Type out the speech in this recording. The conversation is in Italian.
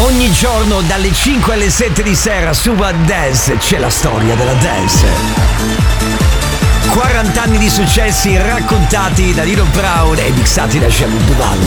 Ogni giorno dalle 5 alle 7 di sera su One Dance c'è la storia della dance. 40 anni di successi raccontati da Nino Brown e mixati da Shabu Duval.